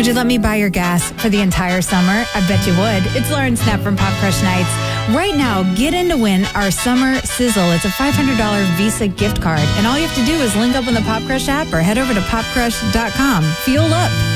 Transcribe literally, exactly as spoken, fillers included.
Would you let me buy your gas for the entire summer? I bet you would. It's Lauren Snap from Pop Crush Nights. Right now, get in to win our Summer Sizzle. It's a five hundred dollars Visa gift card. And all you have to do is link up on the Pop Crush app or head over to pop crush dot com. Fuel up.